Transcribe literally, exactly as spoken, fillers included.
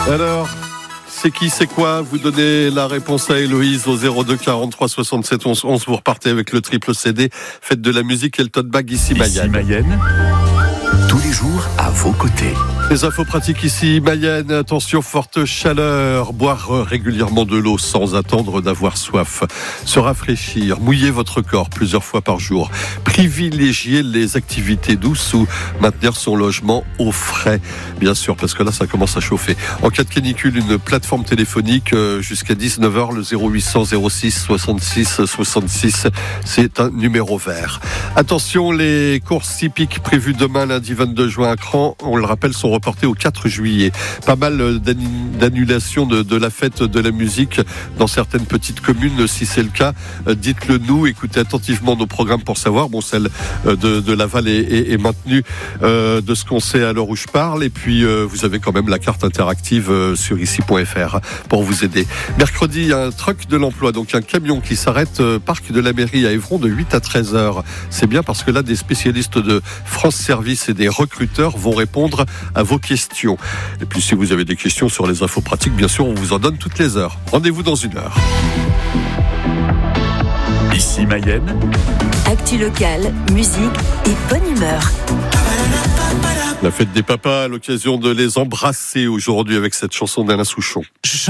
Alors, c'est qui, c'est quoi? Vous donnez la réponse à Héloïse au zéro deux quarante-trois soixante-sept onze onze. Vous repartez avec le triple C D. Faites de la musique et le tote bag ici, Mayenne. Ici Mayenne, tous les jours à vos côtés. Les infos pratiques ici, Mayenne. Attention, forte chaleur. Boire régulièrement de l'eau sans attendre d'avoir soif. Se rafraîchir. Mouiller votre corps plusieurs fois par jour. Privilégier les activités douces ou maintenir son logement au frais. Bien sûr, parce que là, ça commence à chauffer. En cas de canicule, une plateforme téléphonique jusqu'à dix-neuf heures, le zéro huit cents zéro six soixante-six soixante-six. C'est un numéro vert. Attention, les courses hippiques prévues demain, lundi vingt-deux juin à Cran, on le rappelle, sont reportées au quatre juillet. Pas mal d'annulations de, de la fête de la musique dans certaines petites communes. Si c'est le cas, dites-le nous. Écoutez attentivement nos programmes pour savoir. Bon, celle de, de Laval est, est, est maintenue euh, de ce qu'on sait à l'heure où je parle. Et puis, euh, vous avez quand même la carte interactive euh, sur ici point f r pour vous aider. Mercredi, il y a un truck de l'emploi, donc un camion qui s'arrête euh, parc de la mairie à Évron de huit à treize heures. C'est bien parce que là, des spécialistes de France Service et des recruteurs vont répondre à vos questions. Et puis si vous avez des questions sur les infos pratiques, bien sûr, on vous en donne toutes les heures. Rendez-vous dans une heure. Ici Mayenne, actu locale, musique et bonne humeur. La fête des papas à l'occasion de les embrasser aujourd'hui avec cette chanson d'Alain Souchon.